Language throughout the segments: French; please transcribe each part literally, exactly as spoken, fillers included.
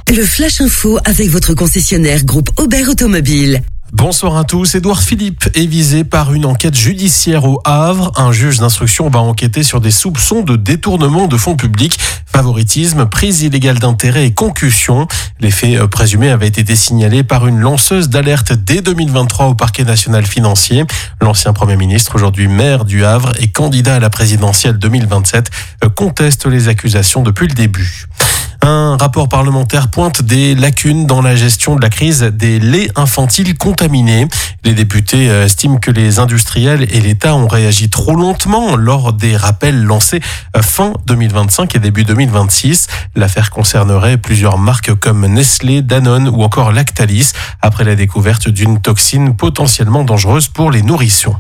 Le Flash Info avec votre concessionnaire groupe Aubert Automobile. Bonsoir à tous. Édouard Philippe est visé par une enquête judiciaire au Havre. Un juge d'instruction va enquêter sur des soupçons de détournement de fonds publics, favoritisme, prise illégale d'intérêt et concussion. Les faits présumés avaient été signalés par une lanceuse d'alerte dès deux mille vingt-trois au parquet national financier. L'ancien Premier ministre, aujourd'hui maire du Havre et candidat à la présidentielle deux mille vingt-sept, conteste les accusations depuis le début. Un rapport parlementaire pointe des lacunes dans la gestion de la crise des laits infantiles contaminés. Les députés estiment que les industriels et l'État ont réagi trop lentement lors des rappels lancés fin deux mille vingt-cinq et début deux mille vingt-six. L'affaire concernerait plusieurs marques comme Nestlé, Danone ou encore Lactalis, après la découverte d'une toxine potentiellement dangereuse pour les nourrissons.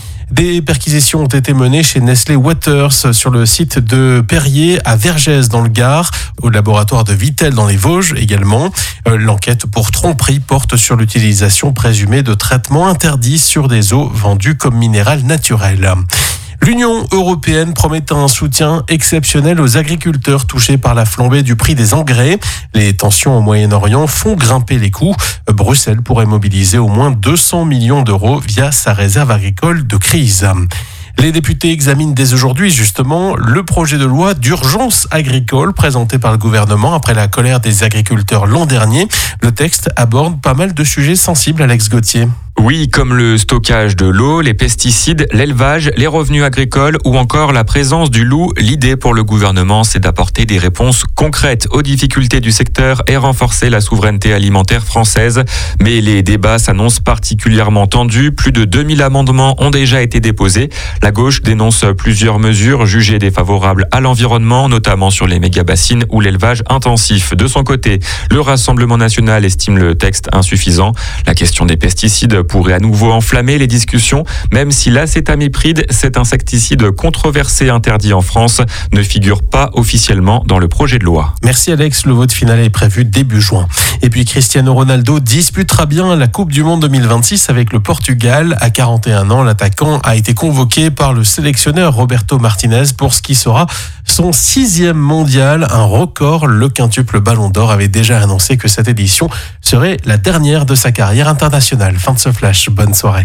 Des perquisitions ont été menées chez Nestlé Waters sur le site de Perrier à Vergès dans le Gard, au laboratoire de Vittel dans les Vosges également. L'enquête pour tromperie porte sur l'utilisation présumée de traitements interdits sur des eaux vendues comme minérales naturelles. L'Union européenne promet un soutien exceptionnel aux agriculteurs touchés par la flambée du prix des engrais. Les tensions au Moyen-Orient font grimper les coûts. Bruxelles pourrait mobiliser au moins deux cents millions d'euros via sa réserve agricole de crise. Les députés examinent dès aujourd'hui justement le projet de loi d'urgence agricole présenté par le gouvernement après la colère des agriculteurs l'an dernier. Le texte aborde pas mal de sujets sensibles, Alex Gauthier. Oui, comme le stockage de l'eau, les pesticides, l'élevage, les revenus agricoles ou encore la présence du loup. L'idée pour le gouvernement, c'est d'apporter des réponses concrètes aux difficultés du secteur et renforcer la souveraineté alimentaire française. Mais les débats s'annoncent particulièrement tendus. Plus de deux mille amendements ont déjà été déposés. La gauche dénonce plusieurs mesures jugées défavorables à l'environnement, notamment sur les méga-bassines ou l'élevage intensif. De son côté, le Rassemblement national estime le texte insuffisant. La question des pesticides pourrait à nouveau enflammer les discussions, même si l'acétamipride, cet insecticide controversé interdit en France, ne figure pas officiellement dans le projet de loi. Merci Alex, le vote final est prévu début juin. Et puis Cristiano Ronaldo disputera bien la Coupe du Monde deux mille vingt-six avec le Portugal. À quarante et un ans, l'attaquant a été convoqué par le sélectionneur Roberto Martinez pour ce qui sera son sixième mondial, un record. Le quintuple Ballon d'Or avait déjà annoncé que cette édition serait la dernière de sa carrière internationale. Fin de ce flash, bonne soirée.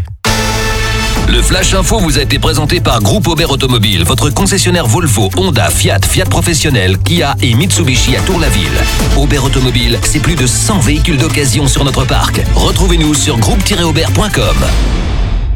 Le Flash Info vous a été présenté par Groupe Aubert Automobile, votre concessionnaire Volvo, Honda, Fiat, Fiat Professionnel, Kia et Mitsubishi à Tour-la-Ville. Aubert Automobile, c'est plus de cent véhicules d'occasion sur notre parc. Retrouvez-nous sur groupe tiret aubert point com.